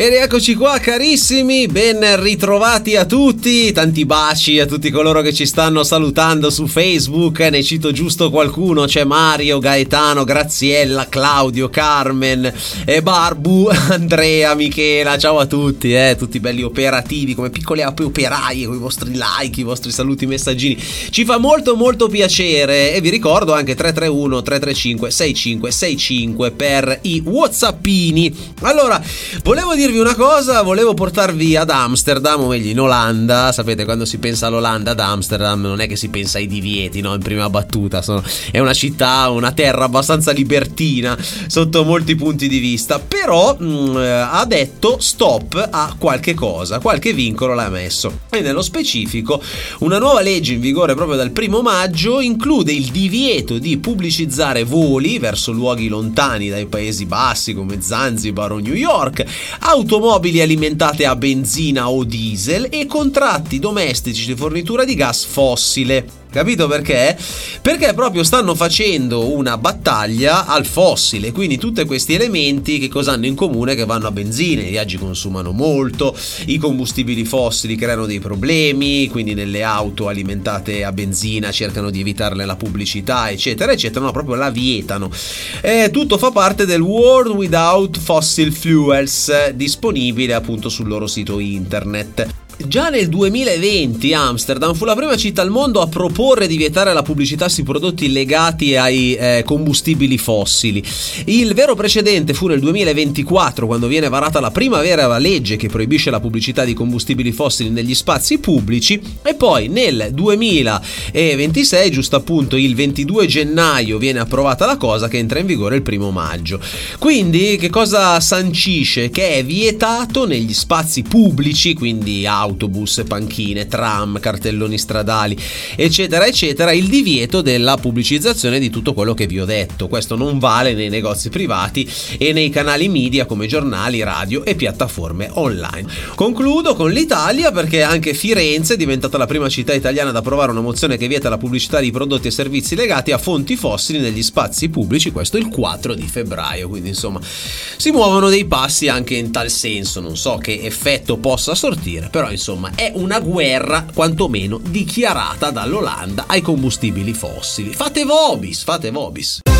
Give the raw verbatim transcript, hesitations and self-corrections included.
Ed eccoci qua carissimi, ben ritrovati a tutti, tanti baci a tutti coloro che ci stanno salutando su Facebook, ne cito giusto qualcuno, c'è Mario, Gaetano, Graziella, Claudio, Carmen, e Barbu, Andrea, Michela, ciao a tutti, eh, tutti belli operativi come piccole api operaie con i vostri like, i vostri saluti, messaggini, ci fa molto molto piacere e vi ricordo anche tre tre uno tre tre cinque sei cinque sei cinque per i whatsappini. Allora, volevo dirvi una cosa, volevo portarvi ad Amsterdam, o meglio in Olanda. Sapete, quando si pensa all'Olanda, ad Amsterdam, non è che si pensa ai divieti, no? In prima battuta, sono, è una città, una terra abbastanza libertina sotto molti punti di vista, però mh, ha detto stop a qualche cosa, qualche vincolo l'ha messo, e nello specifico una nuova legge in vigore proprio dal primo maggio include il divieto di pubblicizzare voli verso luoghi lontani dai Paesi Bassi come Zanzibar o New York, automobili alimentate a benzina o diesel e contratti domestici di fornitura di gas fossile. Capito perché? Perché proprio stanno facendo una battaglia al fossile, quindi tutti questi elementi che cosa hanno in comune? Che vanno a benzina, i viaggi consumano molto, i combustibili fossili creano dei problemi, quindi nelle auto alimentate a benzina cercano di evitarne la pubblicità, eccetera, eccetera, no, proprio la vietano. Eh, tutto fa parte del World Without Fossil Fuels, disponibile appunto sul loro sito internet. Già nel duemilaventi Amsterdam fu la prima città al mondo a proporre di vietare la pubblicità sui prodotti legati ai eh, combustibili fossili. Il vero precedente fu nel duemilaventiquattro, quando viene varata la prima vera legge che proibisce la pubblicità di combustibili fossili negli spazi pubblici, e poi nel duemilaventisei, giusto appunto il ventidue gennaio, viene approvata la cosa che entra in vigore il primo maggio. Quindi che cosa sancisce? Che è vietato negli spazi pubblici, quindi autobus, panchine, tram, cartelloni stradali, eccetera eccetera, il divieto della pubblicizzazione di tutto quello che vi ho detto. Questo non vale nei negozi privati e nei canali media come giornali, radio e piattaforme online. Concludo con l'Italia, perché anche Firenze è diventata la prima città italiana ad approvare una mozione che vieta la pubblicità di prodotti e servizi legati a fonti fossili negli spazi pubblici, questo il quattro di febbraio, quindi insomma si muovono dei passi anche in tal senso. Non so che effetto possa sortire, però insomma è una guerra quantomeno dichiarata dall'Olanda ai combustibili fossili. Fate vobis, fate vobis.